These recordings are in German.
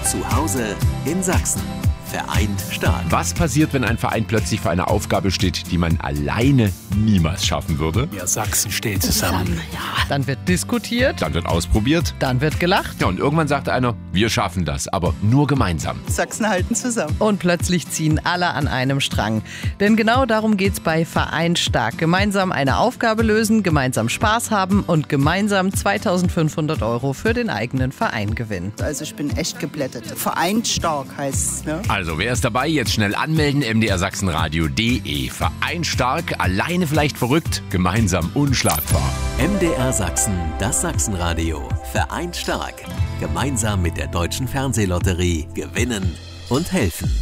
Zu Hause in Sachsen. Vereint stark. Was passiert, wenn ein Verein plötzlich vor einer Aufgabe steht, die man alleine niemals schaffen würde? Ja, Sachsen steht zusammen. Dann wird diskutiert, Dann wird ausprobiert. dann wird gelacht Ja, und irgendwann sagt einer, wir schaffen das, aber nur gemeinsam. Sachsen halten zusammen. und plötzlich ziehen alle an einem Strang. Denn genau darum geht's bei Vereint stark. Gemeinsam eine Aufgabe lösen, gemeinsam Spaß haben und gemeinsam 2.500 € für den eigenen Verein gewinnen. Also ich bin echt geblättet. Vereint stark heißt es, ne? Also, wer ist dabei? Jetzt schnell anmelden, mdrsachsenradio.de. Verein stark, alleine vielleicht verrückt, gemeinsam unschlagbar. MDR Sachsen, das Sachsenradio. Vereint stark. Gemeinsam mit der Deutschen Fernsehlotterie gewinnen und helfen.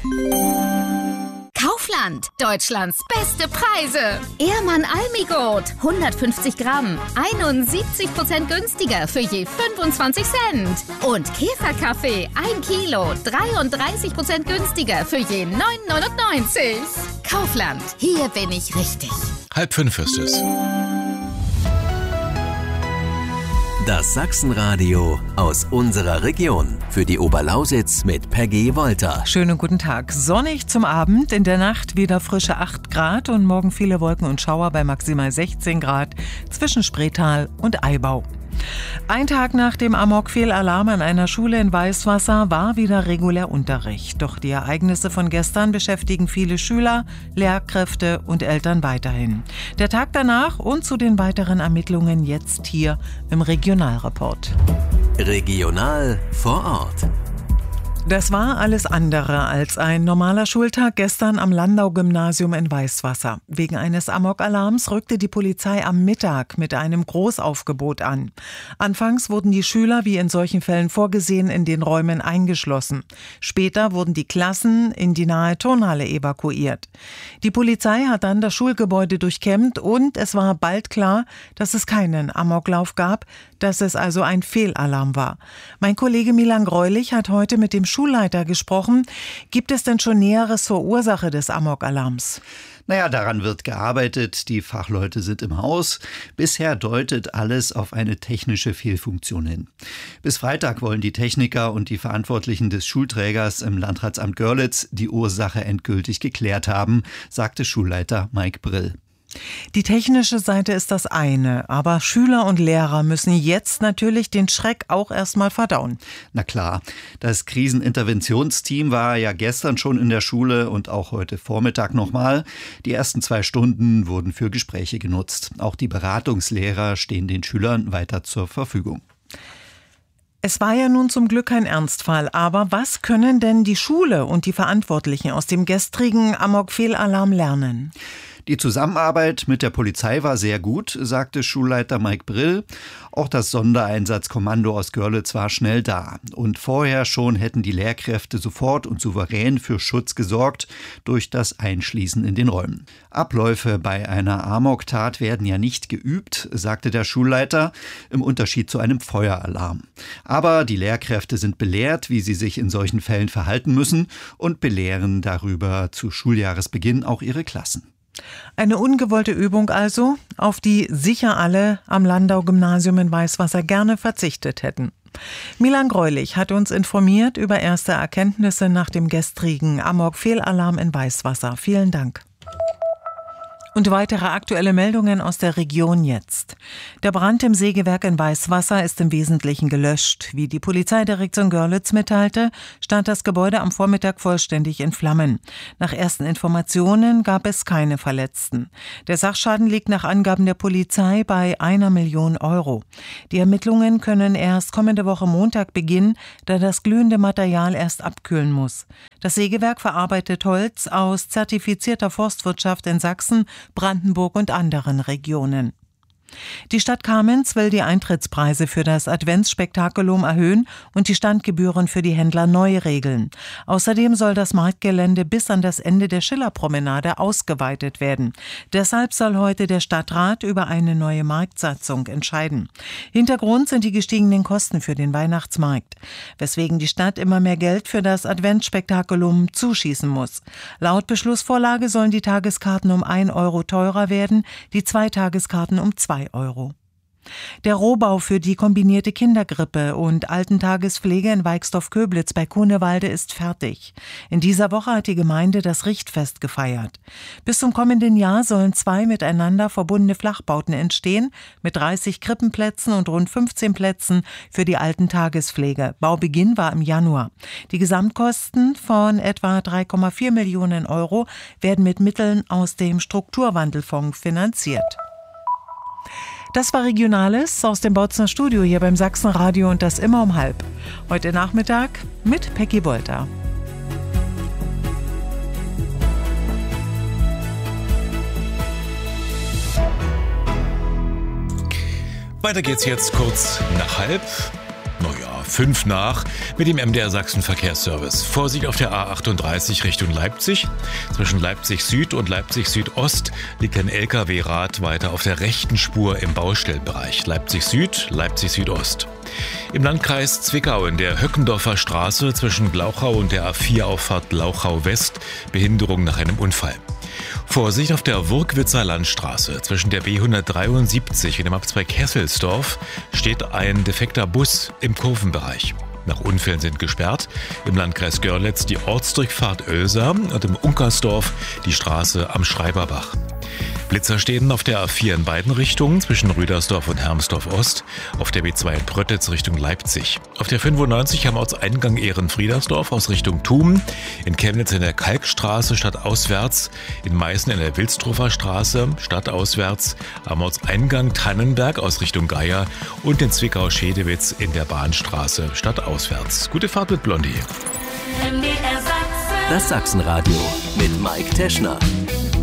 Kaufland, Deutschlands beste Preise. Ehrmann Almigurt, 150 Gramm, 71% günstiger für je 25 Cent. Und Käferkaffee, 1 Kilo, 33% günstiger für je 9,99 €. Kaufland, hier bin ich richtig. 4:30 ist es. Das Sachsenradio aus unserer Region. Für die Oberlausitz mit Peggy Wolter. Schönen guten Tag. Sonnig zum Abend, in der Nacht wieder frische 8 Grad und morgen viele Wolken und Schauer bei maximal 16 Grad zwischen Spreetal und Eibau. Ein Tag nach dem Amok-Fehlalarm an einer Schule in Weißwasser war wieder regulär Unterricht. Doch die Ereignisse von gestern beschäftigen viele Schüler, Lehrkräfte und Eltern weiterhin. Der Tag danach und zu den weiteren Ermittlungen jetzt hier im Regionalreport. Regional vor Ort. Das war alles andere als ein normaler Schultag gestern am Landau-Gymnasium in Weißwasser. Wegen eines Amok-Alarms rückte die Polizei am Mittag mit einem Großaufgebot an. Anfangs wurden die Schüler, wie in solchen Fällen vorgesehen, in den Räumen eingeschlossen. Später wurden die Klassen in die nahe Turnhalle evakuiert. Die Polizei hat dann das Schulgebäude durchkämmt und es war bald klar, dass es keinen Amoklauf gab, dass es also ein Fehlalarm war. Mein Kollege Milan Greulich hat heute mit dem Schulleiter gesprochen. Gibt es denn schon Näheres zur Ursache des Amok-Alarms? Naja, daran wird gearbeitet, die Fachleute sind im Haus. Bisher deutet alles auf eine technische Fehlfunktion hin. Bis Freitag wollen die Techniker und die Verantwortlichen des Schulträgers im Landratsamt Görlitz die Ursache endgültig geklärt haben, sagte Schulleiter Mike Brill. Die technische Seite ist das eine, aber Schüler und Lehrer müssen jetzt natürlich den Schreck auch erstmal verdauen. Na klar, das Kriseninterventionsteam war ja gestern schon in der Schule und auch heute Vormittag nochmal. Die ersten 2 Stunden wurden für Gespräche genutzt. Auch die Beratungslehrer stehen den Schülern weiter zur Verfügung. Es war ja nun zum Glück kein Ernstfall, aber was können denn die Schule und die Verantwortlichen aus dem gestrigen Amok-Fehlalarm lernen? Die Zusammenarbeit mit der Polizei war sehr gut, sagte Schulleiter Mike Brill. Auch das Sondereinsatzkommando aus Görlitz war schnell da. Und vorher schon hätten die Lehrkräfte sofort und souverän für Schutz gesorgt durch das Einschließen in den Räumen. Abläufe bei einer Amok-Tat werden ja nicht geübt, sagte der Schulleiter, im Unterschied zu einem Feueralarm. Aber die Lehrkräfte sind belehrt, wie sie sich in solchen Fällen verhalten müssen und belehren darüber zu Schuljahresbeginn auch ihre Klassen. Eine ungewollte Übung also, auf die sicher alle am Landau-Gymnasium in Weißwasser gerne verzichtet hätten. Milan Greulich hat uns informiert über erste Erkenntnisse nach dem gestrigen Amok-Fehlalarm in Weißwasser. Vielen Dank. Und weitere aktuelle Meldungen aus der Region jetzt. Der Brand im Sägewerk in Weißwasser ist im Wesentlichen gelöscht. Wie die Polizeidirektion Görlitz mitteilte, stand das Gebäude am Vormittag vollständig in Flammen. Nach ersten Informationen gab es keine Verletzten. Der Sachschaden liegt nach Angaben der Polizei bei 1 Million €. Die Ermittlungen können erst kommende Woche Montag beginnen, da das glühende Material erst abkühlen muss. Das Sägewerk verarbeitet Holz aus zertifizierter Forstwirtschaft in Sachsen, Brandenburg und anderen Regionen. Die Stadt Kamenz will die Eintrittspreise für das Adventsspektakulum erhöhen und die Standgebühren für die Händler neu regeln. Außerdem soll das Marktgelände bis an das Ende der Schillerpromenade ausgeweitet werden. Deshalb soll heute der Stadtrat über eine neue Marktsatzung entscheiden. Hintergrund sind die gestiegenen Kosten für den Weihnachtsmarkt, weswegen die Stadt immer mehr Geld für das Adventsspektakulum zuschießen muss. Laut Beschlussvorlage sollen die Tageskarten um 1 € teurer werden, die 2-Tageskarten um 2 €. Der Rohbau für die kombinierte Kindergrippe und Altentagespflege in Weixdorf-Köblitz bei Kunewalde ist fertig. In dieser Woche hat die Gemeinde das Richtfest gefeiert. Bis zum kommenden Jahr sollen 2 miteinander verbundene Flachbauten entstehen, mit 30 Krippenplätzen und rund 15 Plätzen für die Altentagespflege. Baubeginn war im Januar. Die Gesamtkosten von etwa 3,4 Millionen Euro werden mit Mitteln aus dem Strukturwandelfonds finanziert. Das war Regionales aus dem Bautzner Studio hier beim Sachsenradio und das immer um 12:30. Heute Nachmittag mit Peggy Bolter. Weiter geht's jetzt kurz nach 4:30. 5 nach mit dem MDR Sachsen Verkehrsservice. Vorsicht auf der A38 Richtung Leipzig. Zwischen Leipzig Süd und Leipzig Südost liegt ein LKW-Rad weiter auf der rechten Spur im Baustellenbereich. Leipzig Süd, Leipzig Südost. Im Landkreis Zwickau in der Höckendorfer Straße zwischen Glauchau und der A4-Auffahrt Glauchau West Behinderung nach einem Unfall. Vorsicht auf der Wurkwitzer Landstraße. Zwischen der B173 und dem Abzweig Hesselsdorf steht ein defekter Bus im Kurvenbereich. Nach Unfällen sind gesperrt im Landkreis Görlitz die Ortsdurchfahrt Oelsa und im Unkersdorf die Straße am Schreiberbach. Blitzer stehen auf der A4 in beiden Richtungen zwischen Rüdersdorf und Hermsdorf Ost, auf der B2 in Pröttitz Richtung Leipzig. Auf der 95 am Ortseingang Ehrenfriedersdorf aus Richtung Thum, in Chemnitz in der Kalkstraße stadtauswärts, in Meißen in der Wilstrofer Straße stadtauswärts, am Ortseingang Tannenberg aus Richtung Geier und in Zwickau-Schedewitz in der Bahnstraße stadtauswärts. Gute Fahrt mit Blondie. Das Sachsenradio mit Mike Teschner.